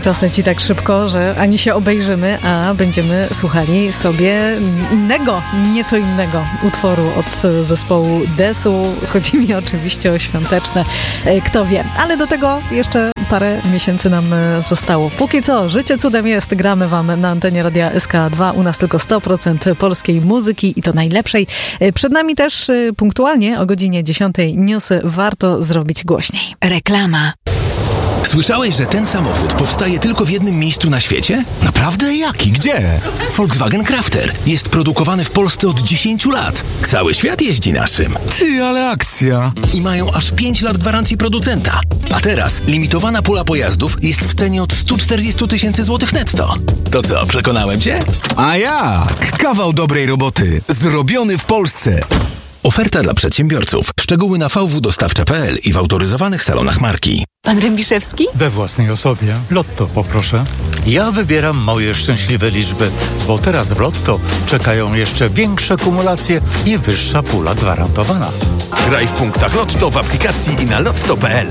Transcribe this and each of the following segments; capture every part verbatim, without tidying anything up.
Czas leci tak szybko, że ani się obejrzymy, a będziemy słuchali sobie innego, nieco innego utworu od zespołu Desu. Chodzi mi oczywiście o świąteczne, kto wie. Ale do tego jeszcze parę miesięcy nam zostało. Póki co, życie cudem jest. Gramy wam na antenie Radia S K dwa. U nas tylko sto procent polskiej muzyki i to najlepszej. Przed nami też punktualnie o godzinie dziesiątej newsy. Warto zrobić głośniej. Reklama. Słyszałeś, że ten samochód powstaje tylko w jednym miejscu na świecie? Naprawdę? Jaki? Gdzie? Volkswagen Crafter. Jest produkowany w Polsce od dziesięciu lat. Cały świat jeździ naszym. Ty, ale akcja! I mają aż pięć lat gwarancji producenta. A teraz limitowana pula pojazdów jest w cenie od stu czterdziestu tysięcy złotych netto. To co, przekonałem cię? A jak? Kawał dobrej roboty. Zrobiony w Polsce. Oferta dla przedsiębiorców. Szczegóły na v w dostawcza kropka p l i w autoryzowanych salonach marki. Pan Rębiszewski? We własnej osobie. Lotto poproszę. Ja wybieram moje szczęśliwe liczby, bo teraz w Lotto czekają jeszcze większe kumulacje i wyższa pula gwarantowana. Graj w punktach Lotto w aplikacji i na lotto kropka p l.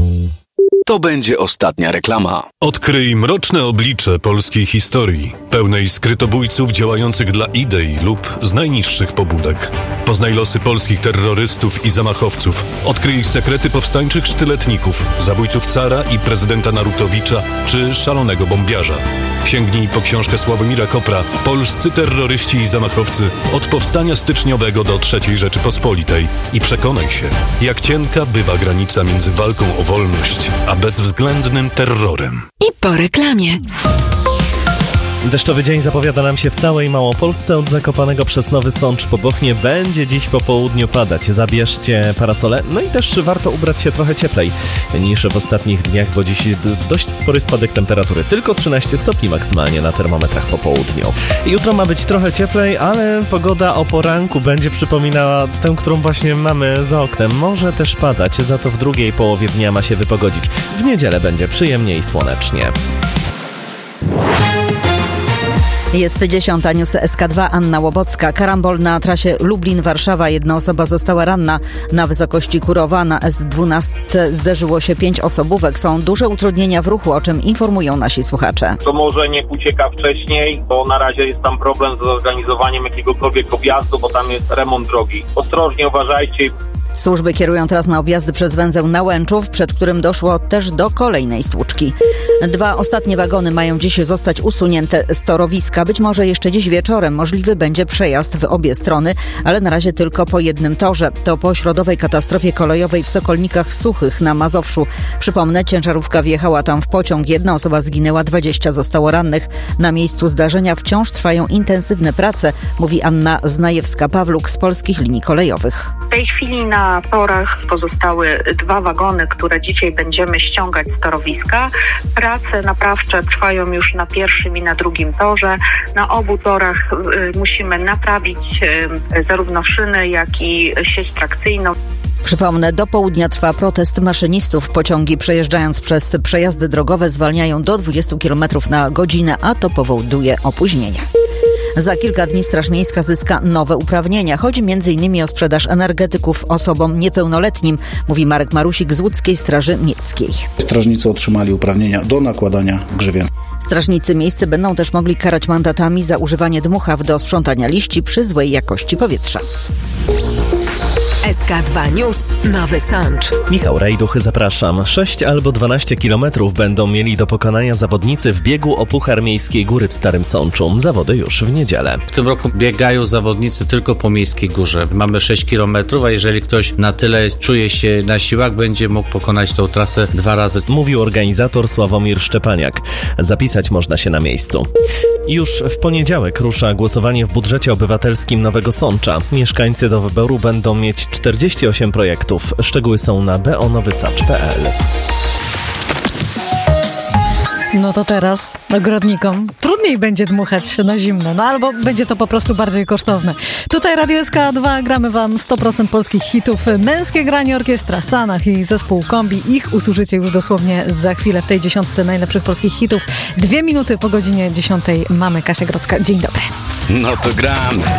To będzie ostatnia reklama. Odkryj mroczne oblicze polskiej historii, pełnej skrytobójców działających dla idei lub z najniższych pobudek. Poznaj losy polskich terrorystów i zamachowców. Odkryj ich sekrety powstańczych sztyletników, zabójców cara i prezydenta Narutowicza czy szalonego bombiarza. Sięgnij po książkę Sławomira Kopra Polscy terroryści i zamachowcy od powstania styczniowego do trzeciej Rzeczypospolitej i przekonaj się, jak cienka bywa granica między walką o wolność a bezwzględnym terrorem. I po reklamie. Deszczowy dzień zapowiada nam się w całej Małopolsce. Od Zakopanego przez Nowy Sącz po Bochnię będzie dziś po południu padać. Zabierzcie parasole, no i też warto ubrać się trochę cieplej niż w ostatnich dniach, bo dziś dość spory spadek temperatury. Tylko trzynaście stopni maksymalnie na termometrach po południu. Jutro ma być trochę cieplej, ale pogoda o poranku będzie przypominała tę, którą właśnie mamy za oknem. Może też padać, za to w drugiej połowie dnia ma się wypogodzić. W niedzielę będzie przyjemnie i słonecznie. Jest dziesiąta, newsy S K dwa, Anna Łobocka. Karambol na trasie Lublin-Warszawa. Jedna osoba została ranna. Na wysokości Kurowa na S dwanaście zderzyło się pięć osobówek. Są duże utrudnienia w ruchu, o czym informują nasi słuchacze. To może niech ucieka wcześniej, bo na razie jest tam problem z zorganizowaniem jakiegokolwiek objazdu, bo tam jest remont drogi. Ostrożnie uważajcie. Służby kierują teraz na objazdy przez węzeł Nałęczów, przed którym doszło też do kolejnej stłuczki. Dwa ostatnie wagony mają dziś zostać usunięte z torowiska. Być może jeszcze dziś wieczorem możliwy będzie przejazd w obie strony, ale na razie tylko po jednym torze. To po środowej katastrofie kolejowej w Sokolnikach Suchych na Mazowszu. Przypomnę, ciężarówka wjechała tam w pociąg. Jedna osoba zginęła, dwadzieścia zostało rannych. Na miejscu zdarzenia wciąż trwają intensywne prace, mówi Anna Znajewska-Pawluk z Polskich Linii Kolejowych. W tej chwili na torach pozostały dwa wagony, które dzisiaj będziemy ściągać z torowiska. Prace naprawcze trwają już na pierwszym i na drugim torze. Na obu torach y, musimy naprawić y, zarówno szyny, jak i sieć trakcyjną. Przypomnę, do południa trwa protest maszynistów. Pociągi przejeżdżając przez przejazdy drogowe zwalniają do dwudziestu kilometrów na godzinę, a to powoduje opóźnienia. Za kilka dni Straż Miejska zyska nowe uprawnienia. Chodzi między innymi o sprzedaż energetyków osobom niepełnoletnim, mówi Marek Marusik z Łódzkiej Straży Miejskiej. Strażnicy otrzymali uprawnienia do nakładania grzywien. Strażnicy miejscy będą też mogli karać mandatami za używanie dmuchaw do sprzątania liści przy złej jakości powietrza. S K dwa News, Nowy Sącz. Michał Rajduch, zapraszam. sześć albo dwanaście kilometrów będą mieli do pokonania zawodnicy w biegu o Puchar Miejskiej Góry w Starym Sączu. Zawody już w niedzielę. W tym roku biegają zawodnicy tylko po Miejskiej Górze. Mamy sześć kilometrów, a jeżeli ktoś na tyle czuje się na siłach, będzie mógł pokonać tą trasę dwa razy. Mówił organizator Sławomir Szczepaniak. Zapisać można się na miejscu. Już w poniedziałek rusza głosowanie w budżecie obywatelskim Nowego Sącza. Mieszkańcy do wyboru będą mieć czterdzieści osiem projektów. Szczegóły są na b o nowy sacz kropka p l. No to teraz ogrodnikom trudniej będzie dmuchać na zimno, no albo będzie to po prostu bardziej kosztowne. Tutaj Radio S K dwa, gramy wam sto procent polskich hitów. Męskie granie, orkiestra Sanach i zespół Kombi. Ich usłyszycie już dosłownie za chwilę w tej dziesiątce najlepszych polskich hitów. Dwie minuty po godzinie dziesiątej mamy Kasia Grodzka. Dzień dobry. No to gramy.